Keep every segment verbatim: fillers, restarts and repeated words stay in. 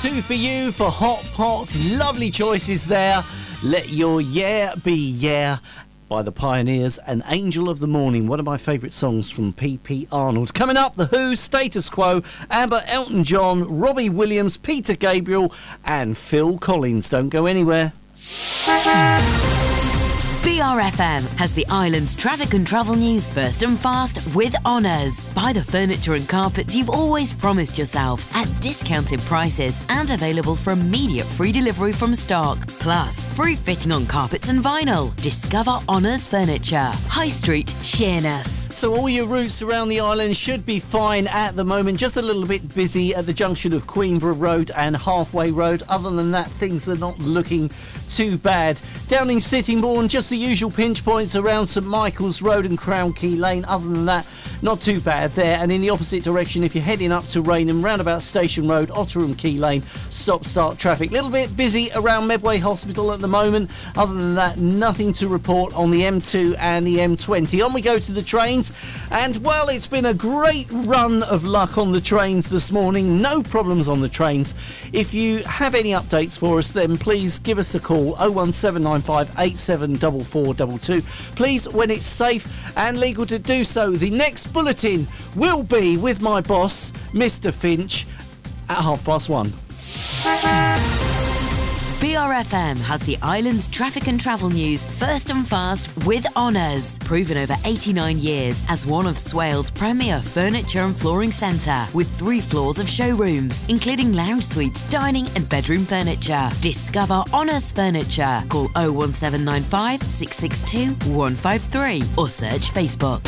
two for you for Hot Pots. Lovely choices there. Let Your Yeah Be Yeah by the Pioneers and Angel of the Morning, one of my favourite songs from P P Arnold. Coming up, The Who, Status Quo, Amber, Elton John, Robbie Williams, Peter Gabriel and Phil Collins. Don't go anywhere. B R F M has the island's traffic and travel news first and fast with Honours. Buy the furniture and carpets you've always promised yourself at discounted prices and available for immediate free delivery from stock. Plus, free fitting on carpets and vinyl. Discover Honours Furniture. High Street, Sheerness. So all your routes around the island should be fine at the moment. Just a little bit busy at the junction of Queenborough Road and Halfway Road. Other than that, things are not looking too bad. Down in Sittingbourne, just the usual pinch points around St Michael's Road and Crown Key Lane. Other than that, not too bad there. And in the opposite direction, if you're heading up to Rainham, roundabout Station Road, Otterham Key Lane, stop-start traffic. A little bit busy around Medway Hospital at the moment. Other than that, nothing to report on the M two and the M twenty. On we go to the trains. And, well, it's been a great run of luck on the trains this morning. No problems on the trains. If you have any updates for us, then please give us a call. oh one seven nine five eight seven four four two two. Please, when it's safe and legal to do so. The next bulletin will be with my boss, Mister Finch, at half past one. B R F M has the island's traffic and travel news first and fast with Honours. Proven over eighty-nine years as one of Swale's premier furniture and flooring centre with three floors of showrooms, including lounge suites, dining and bedroom furniture. Discover Honours Furniture. Call oh one seven nine five six six two one five three or search Facebook.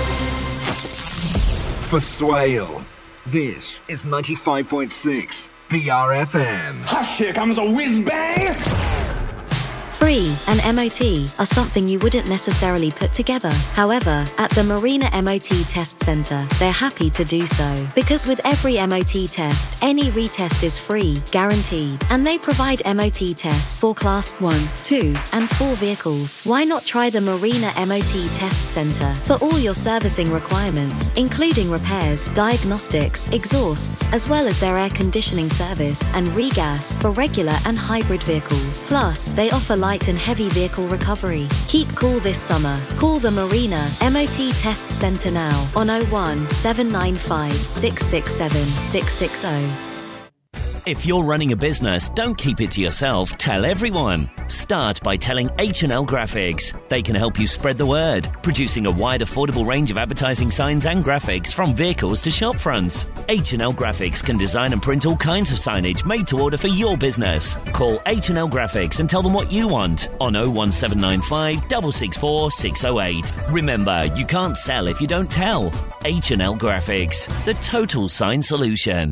For Swale, this is ninety-five point six B R F M. Hush, here comes a whiz-bang! Free and M O T are something you wouldn't necessarily put together. However, at the Marina M O T Test Centre, they're happy to do so. Because with every M O T test, any retest is free, guaranteed. And they provide M O T tests for Class one, two and four vehicles. Why not try the Marina M O T Test Centre for all your servicing requirements, including repairs, diagnostics, exhausts, as well as their air conditioning service and regas for regular and hybrid vehicles. Plus, they offer light and heavy vehicle recovery. Keep cool this summer. Call the Marina M O T Test Centre now on oh one seven nine five six six seven six six oh. If you're running a business, don't keep it to yourself. Tell everyone. Start by telling H and L Graphics. They can help you spread the word, producing a wide, affordable range of advertising signs and graphics from vehicles to shop fronts. H and L Graphics can design and print all kinds of signage made to order for your business. Call H and L Graphics and tell them what you want on oh one seven nine five six six four six oh eight. Remember, you can't sell if you don't tell. H and L Graphics, the total sign solution.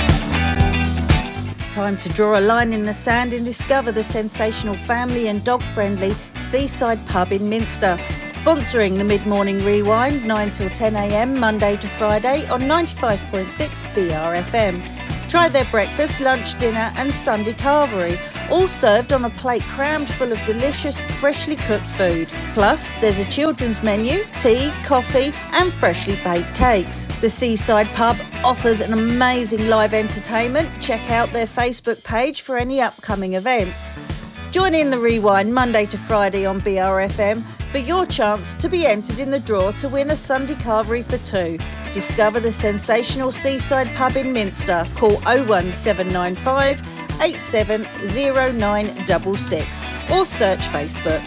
Time to draw a line in the sand and discover the sensational family and dog-friendly Seaside Pub in Minster. Sponsoring the Mid-Morning Rewind, nine till ten a m, Monday to Friday on ninety-five point six B R F M. Try their breakfast, lunch, dinner and Sunday carvery, all served on a plate crammed full of delicious, freshly cooked food. Plus, there's a children's menu, tea, coffee and freshly baked cakes. The Seaside Pub offers an amazing live entertainment. Check out their Facebook page for any upcoming events. Join in the Rewind Monday to Friday on B R F M for your chance to be entered in the draw to win a Sunday carvery for two. Discover the sensational Seaside Pub in Minster. Call oh one seven nine five eight seven oh nine six six or search Facebook.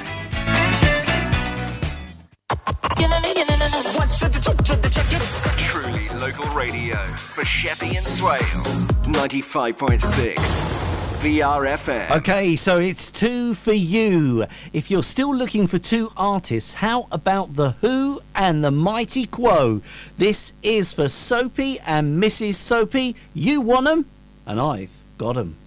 Truly local radio for Sheppey and Swale. ninety-five point six B R F M. Okay, so it's two for you. If you're still looking for two artists, how about The Who and the Mighty Quo? This is for Soapy and Missus Soapy. You want 'em, and I've got 'em.